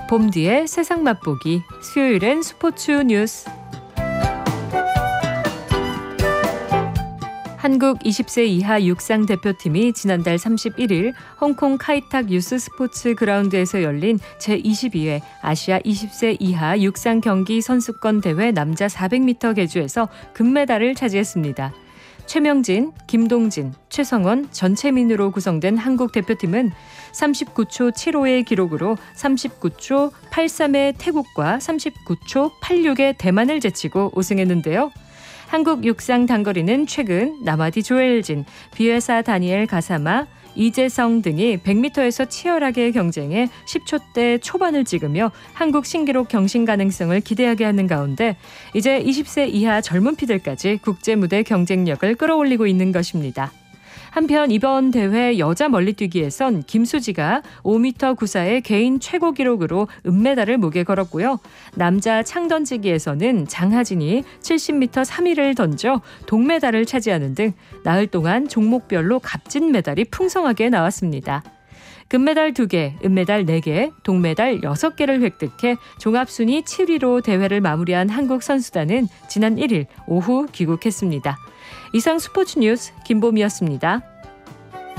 봄 뒤에 세상 맛보기, 수요일엔 스포츠 뉴스. 한국 20세 이하 육상 대표팀이 지난달 31일 홍콩 카이탁 유스 스포츠 그라운드에서 열린 제22회 아시아 20세 이하 육상 경기 선수권 대회 남자 400m 계주에서 금메달을 차지했습니다. 최명진, 김동진, 최성원, 전채민으로 구성된 한국 대표팀은 39초 75의 기록으로 39초 83의 태국과 39초 86의 대만을 제치고 우승했는데요. 한국 육상 단거리는 최근 나마디 조엘진, 비에사 다니엘 가사마, 이재성 등이 100m에서 치열하게 경쟁해 10초대 초반을 찍으며 한국 신기록 경신 가능성을 기대하게 하는 가운데 이제 20세 이하 젊은 피들까지 국제 무대 경쟁력을 끌어올리고 있는 것입니다. 한편 이번 대회 여자 멀리뛰기에선 김수지가 5m 94의 개인 최고 기록으로 은메달을 목에 걸었고요. 남자 창던지기에서는 장하진이 70m 3위를 던져 동메달을 차지하는 등 나흘 동안 종목별로 값진 메달이 풍성하게 나왔습니다. 금메달 2개, 은메달 4개, 동메달 6개를 획득해 종합순위 7위로 대회를 마무리한 한국 선수단은 지난 1일 오후 귀국했습니다. 이상 스포츠 뉴스 김보미였습니다.